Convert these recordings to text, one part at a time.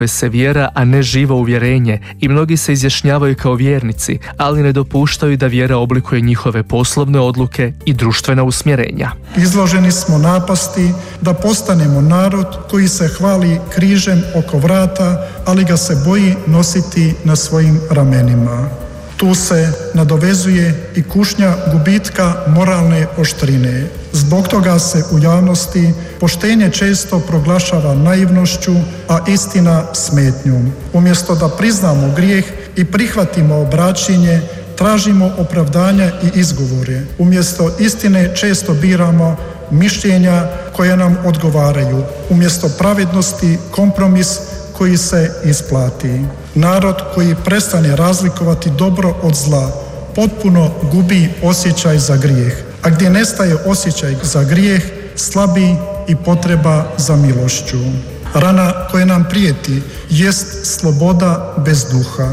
se vjera, a ne živo uvjerenje, i mnogi se izjašnjavaju kao vjernici, ali ne dopuštaju da vjera oblikuje njihove poslovne odluke i društvena usmjerenja. Izloženi smo napasti da postanemo narod koji se hvali križem oko vrata, ali ga se boji nositi na svojim ramenima. Tu se nadovezuje i kušnja gubitka moralne oštrine. Zbog toga se u javnosti poštenje često proglašava naivnošću, a istina smetnjom. Umjesto da priznamo grijeh i prihvatimo obraćenje, tražimo opravdanja i izgovore. Umjesto istine često biramo mišljenja koja nam odgovaraju. Umjesto pravednosti kompromis koji se isplati. Narod koji prestane razlikovati dobro od zla potpuno gubi osjećaj za grijeh, a gdje nestaje osjećaj za grijeh, slabi i potreba za milošću. Rana koja nam prijeti jest sloboda bez duha.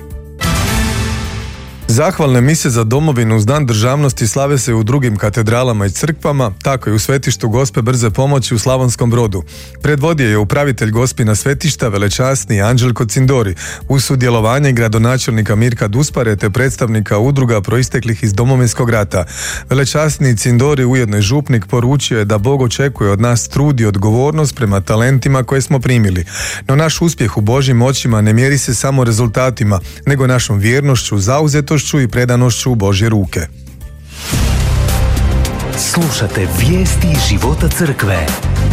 Zahvalne mise za domovinu uz Dan državnosti slave se u drugim katedralama i crkvama, tako i u svetištu Gospe Brze pomoći u Slavonskom Brodu. Predvodio je upravitelj Gospina svetišta, velečasni Anđelko Cindori, uz sudjelovanje gradonačelnika Mirka Duspare te predstavnika udruga proisteklih iz Domovinskog rata. Velečasni Cindori, ujedno i župnik, poručio je da Bog očekuje od nas trud i odgovornost prema talentima koje smo primili. No naš uspjeh u Božjim očima ne mjeri se samo rezultatima, nego našom vjernošću, zauzetošću i predanošću u Božje ruke. Slušate vijesti života crkve.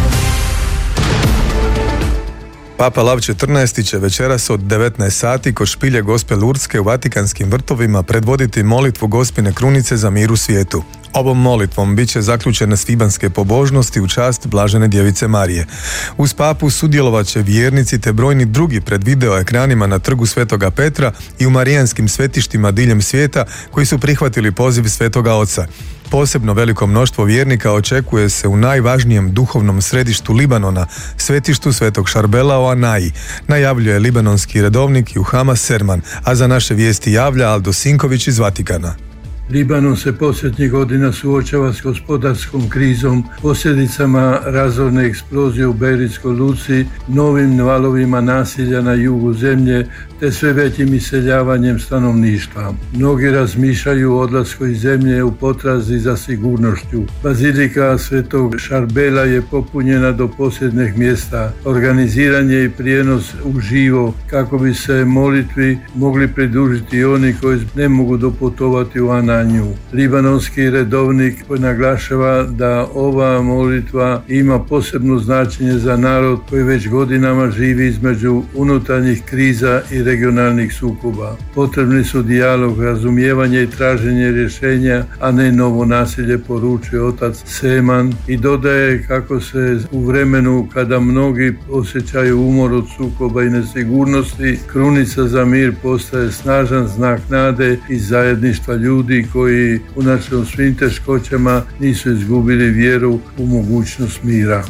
Papa Lav XIV će večeras od 19 sati kod špilje Gospe Lurdske u Vatikanskim vrtovima predvoditi molitvu Gospine krunice za mir u svijetu. Ovom molitvom bit će zaključene svibanske pobožnosti u čast Blažene Djevice Marije. Uz papu sudjelovat će vjernici te brojni drugi pred video ekranima na trgu Svetoga Petra i u marijanskim svetištima diljem svijeta koji su prihvatili poziv Svetoga Oca. Posebno veliko mnoštvo vjernika očekuje se u najvažnijem duhovnom središtu Libanona, svetištu Svetog Šarbela u Anaji, najavljuje libanonski redovnik Juhama Serman, a za naše vijesti javlja Aldo Sinković iz Vatikana. Libanon se posljednjih godina suočava s gospodarskom krizom, posljedicama razorne eksplozije u Bejrutskoj luci, novim valovima nasilja na jugu zemlje te sve većim iseljavanjem stanovništva. Mnogi razmišljaju o odlasku iz zemlje u potrazi za sigurnošću. Bazilika Svetog Šarbela je popunjena do posljednjeg mjesta. Organiziran je i prijenos uživo kako bi se molitvi mogli pridružiti oni koji ne mogu doputovati u Ananju. Libanonski redovnik naglašava da ova molitva ima posebno značenje za narod koji već godinama živi između unutarnjih kriza i regionalnih sukoba. Potrebni su dijalog, razumijevanje i traženje rješenja, a ne novo nasilje, poručuje otac Seman i dodaje kako se u vremenu kada mnogi osjećaju umor od sukoba i nesigurnosti, krunica za mir postaje snažan znak nade i zajedništva ljudi koji unatoč svim teškoćama nisu izgubili vjeru u mogućnost mira.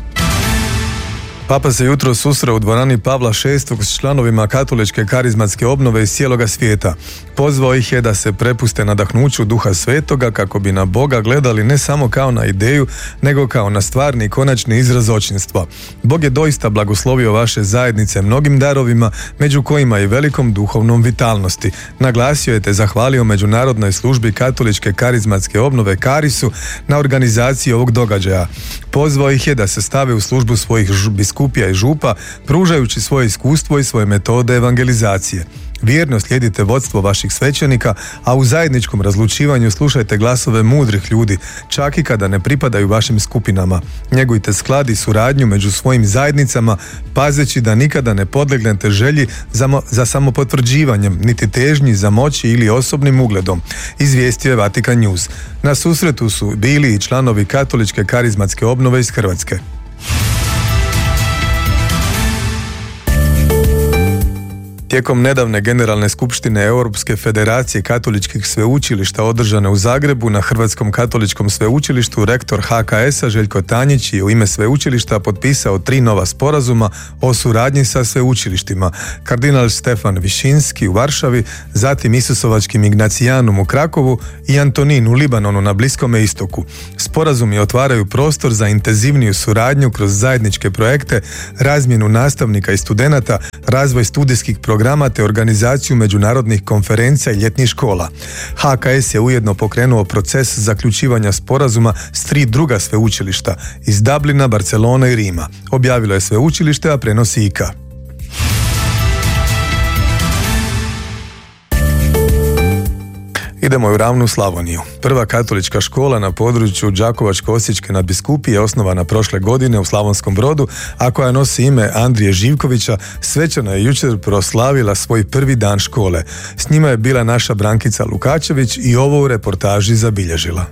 Papa se jutro susreo u dvorani Pavla VI s članovima katoličke karizmatske obnove iz cijeloga svijeta. Pozvao ih je da se prepuste nadahnuću Duha Svetoga kako bi na Boga gledali ne samo kao na ideju, nego kao na stvarni i konačni izraz očinstva. Bog je doista blagoslovio vaše zajednice mnogim darovima, među kojima i velikom duhovnom vitalnosti. Naglasio je te zahvalio Međunarodnoj službi katoličke karizmatske obnove Karisu na organizaciji ovog događaja. Pozvao ih je da se stave u službu svojih biskupija i župa, pružajući svoje iskustvo i svoje metode evangelizacije. Vjerno slijedite vodstvo vaših svećenika, a u zajedničkom razlučivanju slušajte glasove mudrih ljudi, čak i kada ne pripadaju vašim skupinama. Njegujte sklad i suradnju među svojim zajednicama, pazeći da nikada ne podlegnete želji za samopotvrđivanjem, niti težnji za moći ili osobnim ugledom, izvijestio je Vatikan News. Na susretu su bili i članovi katoličke karizmatske obnove iz Hrvatske. Tijekom nedavne generalne skupštine Europske federacije katoličkih sveučilišta održane u Zagrebu na Hrvatskom katoličkom sveučilištu, rektor HKS-a Željko Tanjić je u ime sveučilišta potpisao 3 nova sporazuma o suradnji sa sveučilištima: kardinal Stefan Višinski u Varšavi, zatim Isusovačkim Ignacijanum u Krakovu i Antonin u Libanonu na Bliskome istoku. Sporazumi otvaraju prostor za intenzivniju suradnju kroz zajedničke projekte, razmjenu nastavnika i studenata, razvoj studijskih programa te organizaciju međunarodnih konferencija i ljetnih škola. HKS je ujedno pokrenuo proces zaključivanja sporazuma s 3 druga sveučilišta iz Dublina, Barcelone i Rima. Objavilo je sveučilište, a prenosi IKA. Idemo u ravnu Slavoniju. Prva katolička škola na području Đakovačko-Osječke nadbiskupije je osnovana prošle godine u Slavonskom Brodu, a koja nosi ime Andrije Živkovića, svečano je jučer proslavila svoj prvi dan škole. S njima je bila naša Brankica Lukačević i ovo u reportaži zabilježila.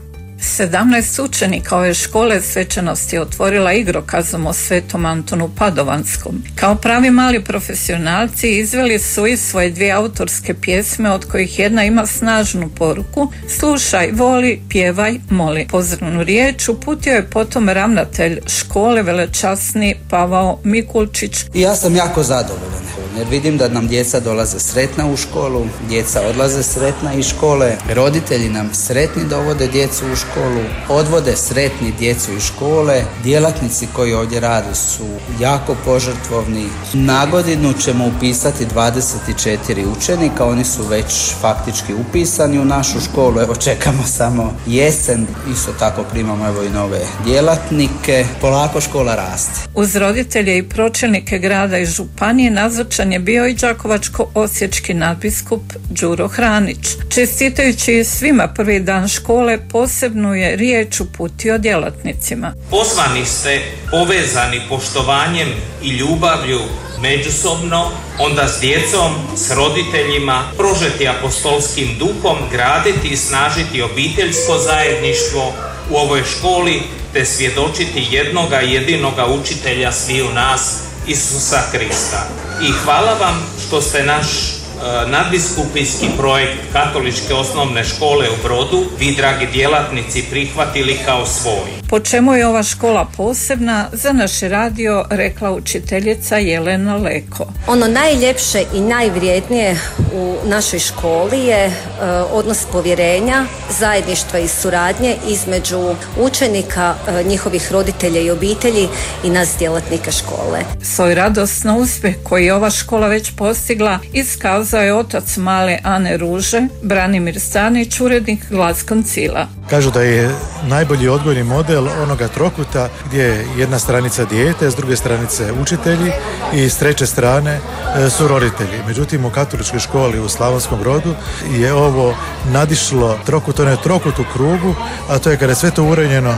17 učenika ove škole svečanost je otvorila igrokazom o Svetom Antonu Padovanskom. Kao pravi mali profesionalci izveli su i svoje 2 autorske pjesme, od kojih jedna ima snažnu poruku: slušaj, voli, pjevaj, moli. Pozdravnu riječ uputio je potom ravnatelj škole, velečasni Pavao Mikulčić. I ja sam jako zadovoljan jer vidim da nam djeca dolaze sretna u školu, djeca odlaze sretna iz škole, roditelji nam sretni dovode djecu u školu, odvode sretni djecu iz škole, djelatnici koji ovdje rade su jako požrtvovni. Na godinu ćemo upisati 24 učenika, oni su već faktički upisani u našu školu, evo čekamo samo jesen, isto tako primamo evo i nove djelatnike, polako škola raste. Uz roditelje i pročelnike grada i županije nazočan je bio i đakovačko-osječki nadbiskup Đuro Hranić. Čestitajući svima prvi dan škole, posebnu je riječ uputio djelatnicima. Pozvani ste, povezani poštovanjem i ljubavlju međusobno, onda s djecom, s roditeljima, prožeti apostolskim duhom, graditi i snažiti obiteljsko zajedništvo u ovoj školi, te svjedočiti jednoga jedinoga učitelja sviju nas, Isusa Krista. I hvala vam što ste naš nadbiskupijski projekt Katoličke osnovne škole u Brodu, vi dragi djelatnici, prihvatili kao svoj. Po čemu je ova škola posebna, za naš radio rekla učiteljica Jelena Leko. Ono najljepše i najvrijednije u našoj školi je odnos povjerenja, zajedništva i suradnje između učenika, njihovih roditelja i obitelji i nas djelatnika škole. Svoj radost na uspjeh koji je ova škola već postigla iskazao je otac male Ane Ruže, Branimir Stanić, urednik Glas Koncila. Kažu da je najbolji odgojni model onoga trokuta gdje je jedna stranica dijete, s druge stranice učitelji i s treće strane su roditelji. Međutim, u katoličkoj školi u Slavonskom Brodu je ovo nadišlo trokut, ono je trokut u krugu, a to je kada je sve to uranjeno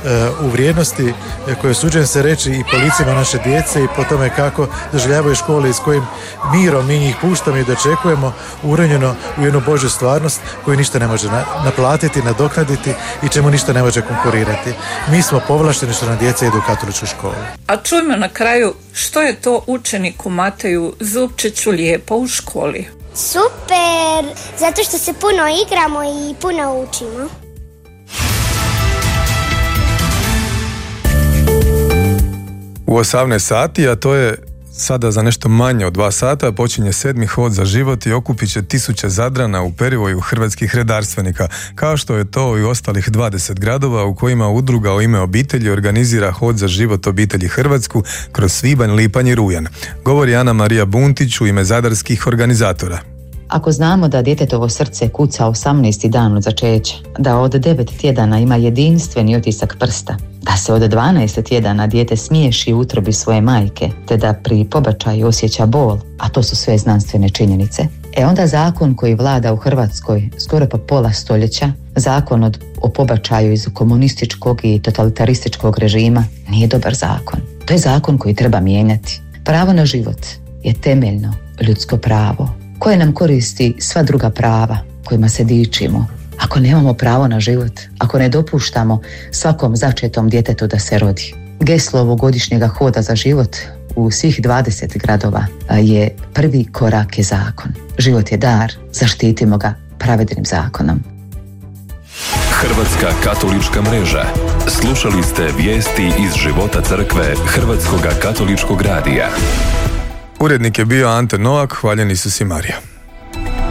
u vrijednosti koje suđujem se reći i po licima naše djece i po tome kako doživljavaju škole i s kojim mirom mi njih puštamo i dočekujemo, uranjeno u jednu Božju stvarnost koju ništa ne može naplatiti, nadoknaditi i čemu ništa ne može konkurirati. Mi smo povlašteni što nam djeca idu u katoličku školu. A čujmo na kraju što je to učeniku Mateju Zupčiću lijepo u školi. Super, zato što se puno igramo i puno učimo. U 18 sati, a to je sada za nešto manje od 2 sata, počinje 7. hod za život i okupit će 1000 Zadrana u perivoju hrvatskih redarstvenika, kao što je to i ostalih 20 gradova u kojima udruga U ime obitelji organizira hod za život obitelji Hrvatsku kroz svibanj, lipanj i rujan. Govori Ana Marija Buntić u ime zadarskih organizatora. Ako znamo da djetetovo srce kuca 18. dan od začeća, da od 9 tjedana ima jedinstveni otisak prsta, da se od 12 tjedana dijete smiješi u utrobi svoje majke, te da pri pobačaju osjeća bol, a to su sve znanstvene činjenice, onda zakon koji vlada u Hrvatskoj skoro pa pola stoljeća, zakon o pobačaju iz komunističkog i totalitarističkog režima, nije dobar zakon. To je zakon koji treba mijenjati. Pravo na život je temeljno ljudsko pravo koje nam koristi sva druga prava kojima se dičimo. Ako nemamo pravo na život, ako ne dopuštamo svakom začetom djetetu da se rodi. Geslo ovogodišnjega hoda za život u svih 20 gradova je prvi korak je zakon. Život je dar, zaštitimo ga pravednim zakonom. Hrvatska katolička mreža. Slušali ste vijesti iz života crkve Hrvatskoga katoličkog radija. Urednik je bio Ante Novak, hvaljeni su si Marija.